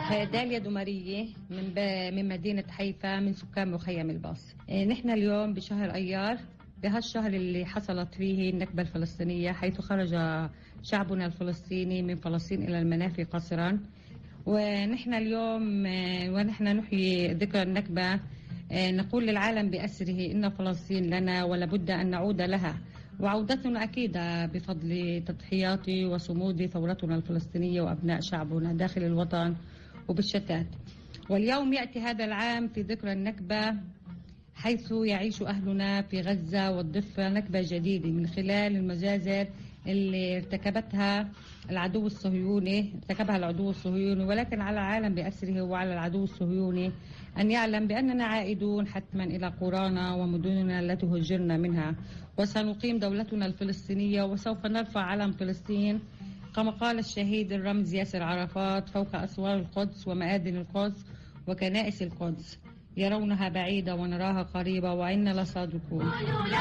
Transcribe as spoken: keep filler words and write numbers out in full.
داليا دمرية من ب... من مدينة حيفا، من سكان مخيم الباص. إيه، نحن اليوم بشهر أيار، بهالشهر اللي حصلت فيه النكبة الفلسطينية، حيث خرج شعبنا الفلسطيني من فلسطين إلى المنافي قسرا. ونحن اليوم آه، ونحن نحيي ذكرى النكبة. آه، نقول للعالم بأسره إن فلسطين لنا ولا بد أن نعود لها، وعودتنا أكيدة بفضل تضحيات وصمود ثورتنا الفلسطينية وأبناء شعبنا داخل الوطن وبالشتات. واليوم يأتي هذا العام في ذكرى النكبة، حيث يعيش أهلنا في غزة والضفة نكبة جديدة من خلال المجازر اللي ارتكبتها العدو الصهيوني ارتكبها العدو الصهيوني. ولكن على العالم بأسره وعلى العدو الصهيوني أن يعلم بأننا عائدون حتما إلى قرانا ومدننا التي هجرنا منها، وسنقيم دولتنا الفلسطينية، وسوف نرفع علم فلسطين كما قال الشهيد الرمز ياسر عرفات فوق أسوار القدس ومآذن القدس وكنائس القدس. يرونها بعيدة ونراها قريبة وإنا لصادقون.